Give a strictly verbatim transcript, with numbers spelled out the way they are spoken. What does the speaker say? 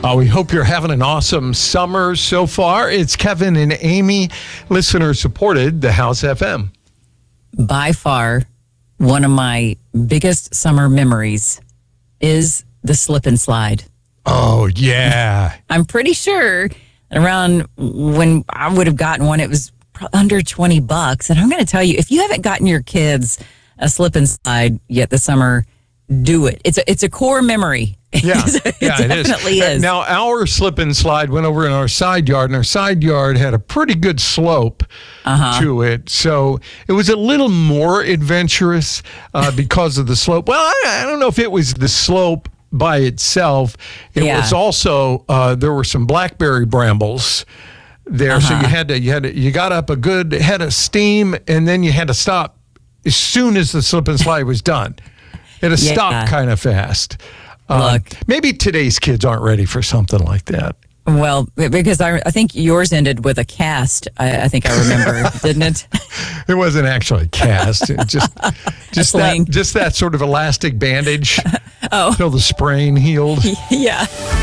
Uh, we hope you're having an awesome summer so far. It's Kevin and Amy, listener supported, the House F M. By far, one of my biggest summer memories is the slip and slide. Oh, yeah. I'm pretty sure around when I would have gotten one, it was under twenty bucks. And I'm going to tell you, if you haven't gotten your kids a slip and slide yet this summer, do it. It's a, it's a core memory. Yeah, it yeah, it definitely is. is. Now, our slip and slide went over in our side yard, and our side yard had a pretty good slope uh-huh. to it. So it was a little more adventurous uh, because of the slope. Well, I, I don't know if it was the slope by itself. It yeah. was also, uh, there were some blackberry brambles there. Uh-huh. So you had to, you had to, you got up a good head of steam, and then you had to stop as soon as the slip and slide was done. It had to yeah. stop kind of fast. Um, Look, maybe today's kids aren't ready for something like that. Well, because I, I think yours ended with a cast. I, I think I remember, didn't it? It wasn't actually cast. It just, just that, sling. just that sort of elastic bandage oh. until the sprain healed. Yeah.